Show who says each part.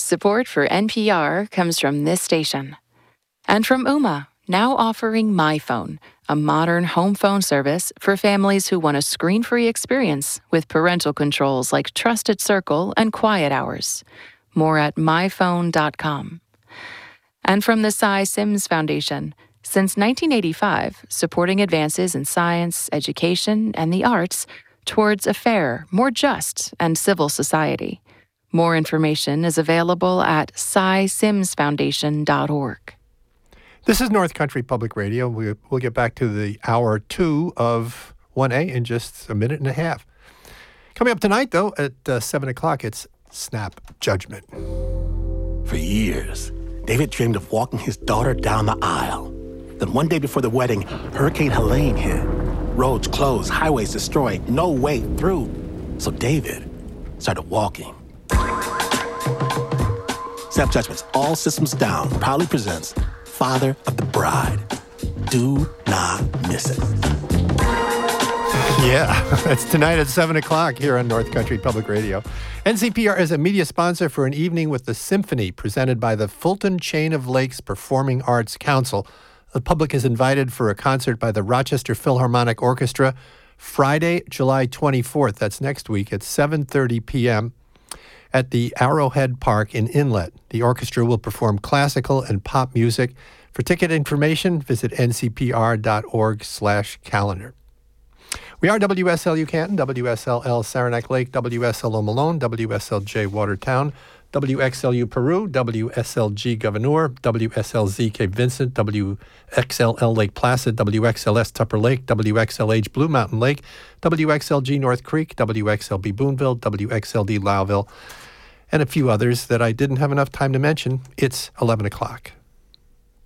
Speaker 1: Support for NPR comes from this station. And from Ooma, now offering MyPhone, a modern home phone service for families who want a screen-free experience with parental controls like Trusted Circle and Quiet Hours. More at myphone.com. And from the Cy Sims Foundation, since 1985, supporting advances in science, education, and the arts towards a fair, more just, and civil society. More information is available at cysimsfoundation.org.
Speaker 2: This is North Country Public Radio. We'll get back to the hour 2 of 1A in just a minute and a half. Coming up tonight, though, at 7 o'clock, it's Snap Judgment.
Speaker 3: For years, David dreamed of walking his daughter down the aisle. Then one day before the wedding, Hurricane Helene hit. Roads closed, highways destroyed, no way through. So David started walking. Snap Judgment's All Systems Down proudly presents Father of the Bride. Do not miss it.
Speaker 2: Yeah, that's tonight at 7 o'clock here on North Country Public Radio. NCPR is a media sponsor for an evening with the Symphony presented by the Fulton Chain of Lakes Performing Arts Council. The public is invited for a concert by the Rochester Philharmonic Orchestra Friday, July 24th. That's next week at 7:30 p.m. at the Arrowhead Park in Inlet. The orchestra will perform classical and pop music. For ticket information, visit ncpr.org/calendar. We are WSLU Canton, WSLL Saranac Lake, WSLO Malone, WSLJ Watertown, WXLU Peru, WSLG Gouverneur, WSLZ Cape Vincent, WXLL Lake Placid, WXLS Tupper Lake, WXLH Blue Mountain Lake, WXLG North Creek, WXLB Boonville, WXLD Lowville, and a few others that I didn't have enough time to mention. It's 11 o'clock.